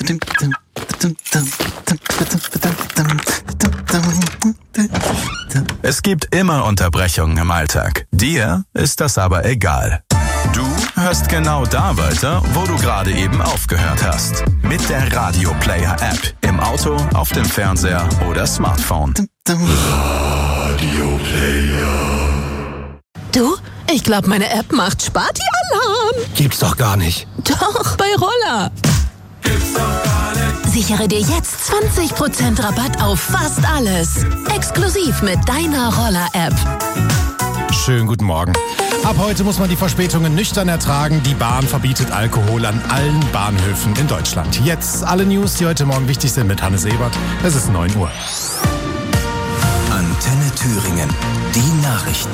Es gibt immer Unterbrechungen im Alltag. Dir ist das aber egal. Du hörst genau da weiter, wo du gerade eben aufgehört hast. Mit der Radio Player App. Im Auto, auf dem Fernseher oder Smartphone. Radio Player. Du, ich glaube, meine App macht Sparti-Alarm. Gibt's doch gar nicht. Doch, bei Roller. Gibt's doch gar nicht. Sichere dir jetzt 20% Rabatt auf fast alles. Exklusiv mit deiner Roller-App. Schönen guten Morgen. Ab heute muss man die Verspätungen nüchtern ertragen. Die Bahn verbietet Alkohol an allen Bahnhöfen in Deutschland. Jetzt alle News, die heute Morgen wichtig sind mit Hannes Ebert. Es ist 9 Uhr. Antenne Thüringen. Die Nachrichten.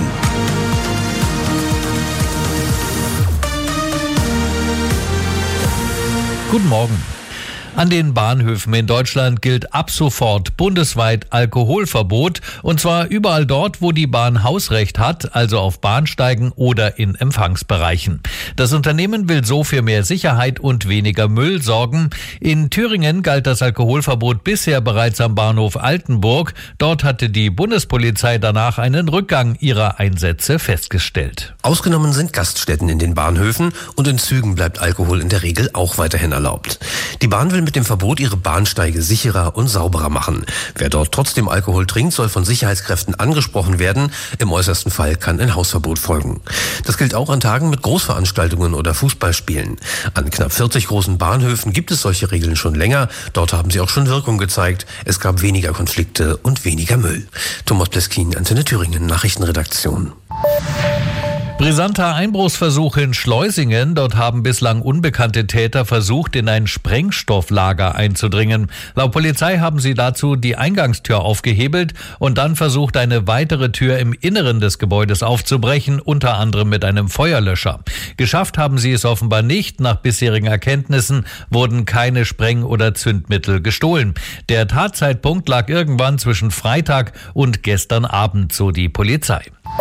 Guten Morgen. An den Bahnhöfen in Deutschland gilt ab sofort bundesweit Alkoholverbot, und zwar überall dort, wo die Bahn Hausrecht hat, also auf Bahnsteigen oder in Empfangsbereichen. Das Unternehmen will so für mehr Sicherheit und weniger Müll sorgen. In Thüringen galt das Alkoholverbot bisher bereits am Bahnhof Altenburg. Dort hatte die Bundespolizei danach einen Rückgang ihrer Einsätze festgestellt. Ausgenommen sind Gaststätten in den Bahnhöfen und in Zügen bleibt Alkohol in der Regel auch weiterhin erlaubt. Die Bahn will mit dem Verbot ihre Bahnsteige sicherer und sauberer machen. Wer dort trotzdem Alkohol trinkt, soll von Sicherheitskräften angesprochen werden. Im äußersten Fall kann ein Hausverbot folgen. Das gilt auch an Tagen mit Großveranstaltungen oder Fußballspielen. An knapp 40 großen Bahnhöfen gibt es solche Regeln schon länger. Dort haben sie auch schon Wirkung gezeigt. Es gab weniger Konflikte und weniger Müll. Thomas Pleskin, Antenne Thüringen, Nachrichtenredaktion. Brisanter Einbruchsversuch in Schleusingen. Dort haben bislang unbekannte Täter versucht, in ein Sprengstofflager einzudringen. Laut Polizei haben sie dazu die Eingangstür aufgehebelt und dann versucht, eine weitere Tür im Inneren des Gebäudes aufzubrechen, unter anderem mit einem Feuerlöscher. Geschafft haben sie es offenbar nicht. Nach bisherigen Erkenntnissen wurden keine Spreng- oder Zündmittel gestohlen. Der Tatzeitpunkt lag irgendwann zwischen Freitag und gestern Abend, so die Polizei.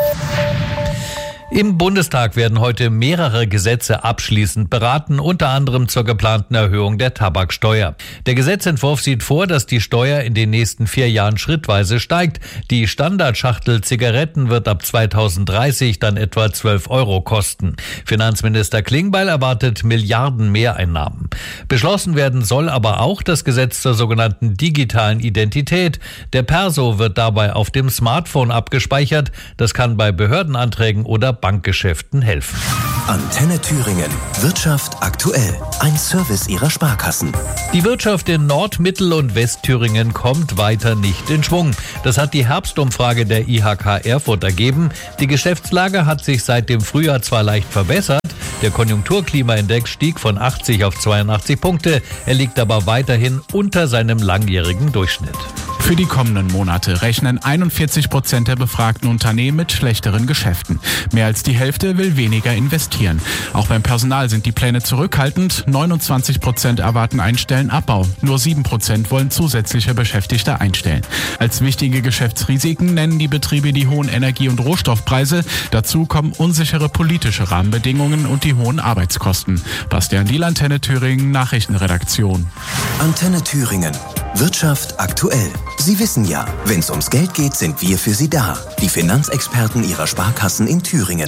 Im Bundestag werden heute mehrere Gesetze abschließend beraten, unter anderem zur geplanten Erhöhung der Tabaksteuer. Der Gesetzentwurf sieht vor, dass die Steuer in den nächsten 4 Jahren schrittweise steigt. Die Standardschachtel Zigaretten wird ab 2030 dann etwa 12 € kosten. Finanzminister Klingbeil erwartet Milliarden Mehreinnahmen. Beschlossen werden soll aber auch das Gesetz zur sogenannten digitalen Identität. Der Perso wird dabei auf dem Smartphone abgespeichert. Das kann bei Behördenanträgen oder Bankgeschäften helfen. Antenne Thüringen. Wirtschaft aktuell. Ein Service ihrer Sparkassen. Die Wirtschaft in Nord-, Mittel- und Westthüringen kommt weiter nicht in Schwung. Das hat die Herbstumfrage der IHK Erfurt ergeben. Die Geschäftslage hat sich seit dem Frühjahr zwar leicht verbessert. Der Konjunkturklimaindex stieg von 80 auf 82 Punkte. Er liegt aber weiterhin unter seinem langjährigen Durchschnitt. Für die kommenden Monate rechnen 41% der befragten Unternehmen mit schlechteren Geschäften. Mehr als die Hälfte will weniger investieren. Auch beim Personal sind die Pläne zurückhaltend. 29% erwarten einen Stellenabbau. Nur 7% wollen zusätzliche Beschäftigte einstellen. Als wichtige Geschäftsrisiken nennen die Betriebe die hohen Energie- und Rohstoffpreise. Dazu kommen unsichere politische Rahmenbedingungen und die hohen Arbeitskosten. Bastian Diel, Antenne Thüringen, Nachrichtenredaktion. Antenne Thüringen. Wirtschaft aktuell. Sie wissen ja, wenn es ums Geld geht, sind wir für Sie da. Die Finanzexperten Ihrer Sparkassen in Thüringen.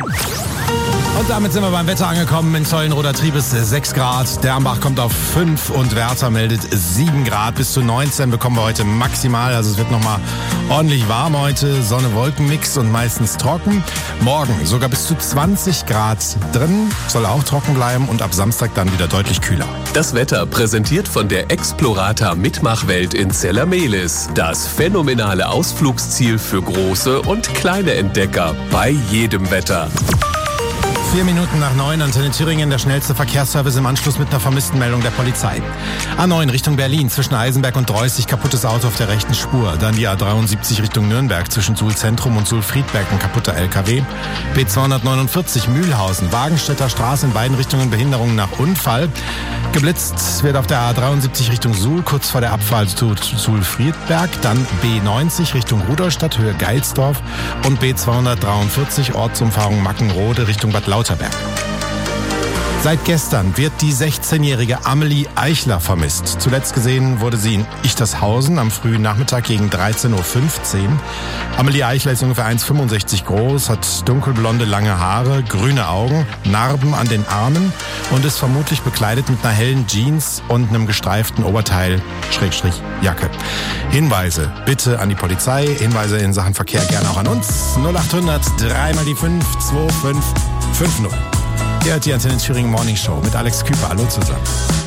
Und damit sind wir beim Wetter angekommen. In Zollenroder Triebes 6 Grad. Dernbach kommt auf 5 und Werther meldet 7 Grad. Bis zu 19 bekommen wir heute maximal. Also es wird nochmal ordentlich warm heute. Sonne-Wolken-Mix und meistens trocken. Morgen sogar bis zu 20 Grad drin. Soll auch trocken bleiben und ab Samstag dann wieder deutlich kühler. Das Wetter präsentiert von der Explorata Mitmachwelt in Zellermehlis. Das phänomenale Ausflugsziel für große und kleine Entdecker bei jedem Wetter. 4 Minuten nach 9, Antenne Thüringen, der schnellste Verkehrsservice im Anschluss mit einer vermissten Meldung der Polizei. A9 Richtung Berlin, zwischen Eisenberg und Dreußig, kaputtes Auto auf der rechten Spur. Dann die A73 Richtung Nürnberg, zwischen Suhl-Zentrum und Suhl-Friedberg, ein kaputter LKW. B249 Mühlhausen, Wagenstädter Straße in beiden Richtungen, Behinderungen nach Unfall. Geblitzt wird auf der A73 Richtung Suhl, kurz vor der Abfahrt zu Suhl-Friedberg. Dann B90 Richtung Rudolstadt, Höhe Geilsdorf. Und B243 Ortsumfahrung Mackenrode Richtung Bad Lauterberg. Seit gestern wird die 16-jährige Amelie Eichler vermisst. Zuletzt gesehen wurde sie in Ichtershausen am frühen Nachmittag gegen 13.15 Uhr. Amelie Eichler ist ungefähr 1,65 groß, hat dunkelblonde lange Haare, grüne Augen, Narben an den Armen und ist vermutlich bekleidet mit einer hellen Jeans und einem gestreiften Oberteil, Jacke. Hinweise bitte an die Polizei, Hinweise in Sachen Verkehr gerne auch an uns. 0800 3 mal die 5 2550. Hier hat die Antenne Thüringen Morning Show mit Alex Küper. Hallo zusammen.